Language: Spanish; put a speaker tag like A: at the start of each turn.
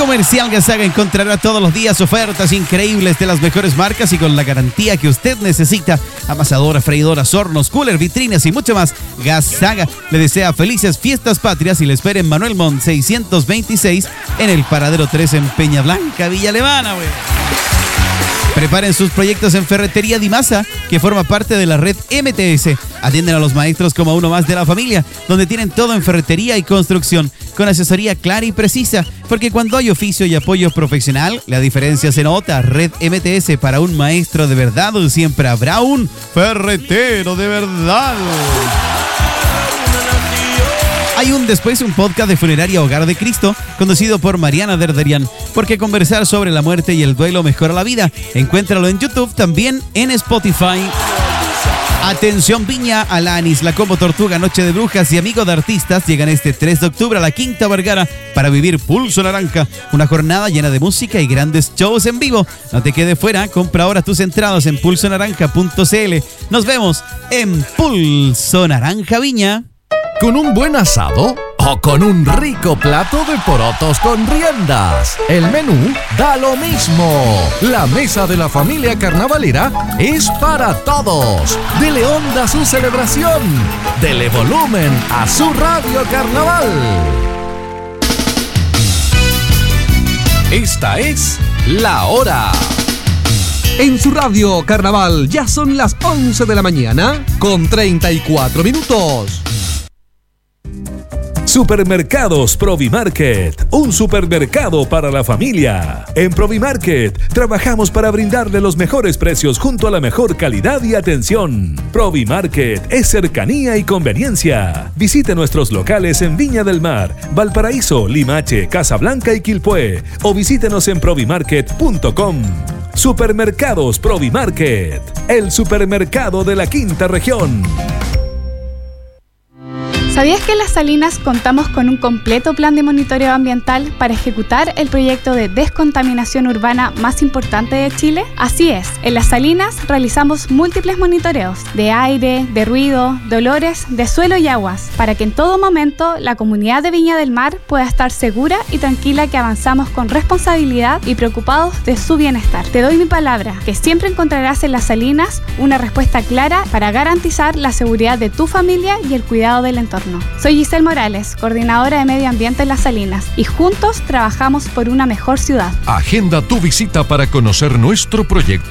A: Comercial Gazaga encontrará todos los días ofertas increíbles de las mejores marcas y con la garantía que usted necesita. Amasadoras, freidoras, hornos, cooler, vitrinas y mucho más. Gazaga le desea felices fiestas patrias y le espera en Manuel Montt 626 en el Paradero 3 en Peña Blanca, Villa Alemana, güey. Preparen sus proyectos en Ferretería Dimasa, que forma parte de la red MTS. Atienden a los maestros como a uno más de la familia, donde tienen todo en ferretería y construcción, con asesoría clara y precisa, porque cuando hay oficio y apoyo profesional, la diferencia se nota. Red MTS, para un maestro de verdad, siempre habrá un ferretero de verdad. Hay un podcast de Funeraria Hogar de Cristo, conducido por Mariana Derderian, porque conversar sobre la muerte y el duelo mejora la vida. Encuéntralo en YouTube, también en Spotify. Atención Viña, Alanis, La Combo Tortuga, Noche de Brujas y Amigo de Artistas llegan este 3 de octubre a la Quinta Vergara para vivir Pulso Naranja, una jornada llena de música y grandes shows en vivo. No te quedes fuera, compra ahora tus entradas en pulsonaranja.cl. Nos vemos en Pulso Naranja Viña.
B: ¿Con un buen asado o con un rico plato de porotos con riendas? El menú da lo mismo. La mesa de la familia carnavalera es para todos. Dele onda a su celebración. Dele volumen a su Radio Carnaval. Esta es La Hora. En su Radio Carnaval ya son las 11 de la mañana con 34 minutos.
C: Supermercados Provimarket, un supermercado para la familia. En Provimarket trabajamos para brindarle los mejores precios junto a la mejor calidad y atención. Provimarket es cercanía y conveniencia. Visite nuestros locales en Viña del Mar, Valparaíso, Limache, Casablanca y Quilpué o visítenos en provimarket.com. Supermercados Provimarket, el supermercado de la Quinta Región.
D: ¿Sabías que en Las Salinas contamos con un completo plan de monitoreo ambiental para ejecutar el proyecto de descontaminación urbana más importante de Chile? Así es, en Las Salinas realizamos múltiples monitoreos de aire, de ruido, de olores, de suelo y aguas, para que en todo momento la comunidad de Viña del Mar pueda estar segura y tranquila que avanzamos con responsabilidad y preocupados de su bienestar. Te doy mi palabra, que siempre encontrarás en Las Salinas una respuesta clara para garantizar la seguridad de tu familia y el cuidado del entorno. Soy Giselle Morales, coordinadora de Medio Ambiente en Las Salinas, y juntos trabajamos por una mejor ciudad.
B: Agenda tu visita para conocer nuestro proyecto